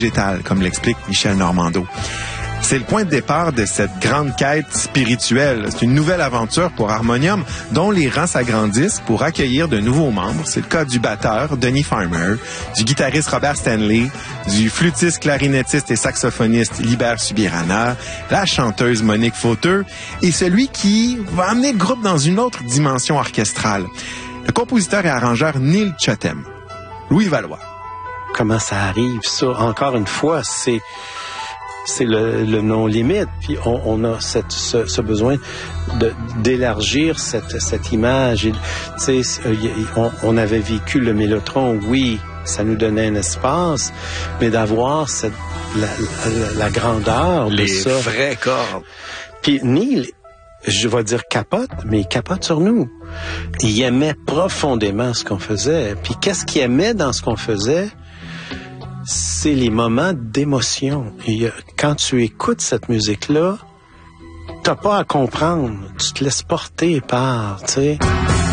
végétale, comme l'explique Michel Normando. C'est le point de départ de cette grande quête spirituelle. C'est une nouvelle aventure pour Harmonium, dont les rangs s'agrandissent pour accueillir de nouveaux membres. C'est le cas du batteur Denis Farmer, du guitariste Robert Stanley, du flûtiste, clarinettiste et saxophoniste Libert Subirana, la chanteuse Monique Fauteux et celui qui va amener le groupe dans une autre dimension orchestrale, le compositeur et arrangeur Neil Chotem. Louis Valois. Comment ça arrive, ça? Encore une fois, c'est le non-limite. Puis on a ce besoin d'élargir cette image. Et, on avait vécu le Mélotron, oui, ça nous donnait un espace, mais d'avoir la grandeur de ça. Les vraies cordes. Puis Neil, je vais dire capote, mais il capote sur nous. Il aimait profondément ce qu'on faisait. Puis qu'est-ce qu'il aimait dans ce qu'on faisait? C'est les moments d'émotion. Et quand tu écoutes cette musique-là, t'as pas à comprendre. Tu te laisses porter par, tu sais.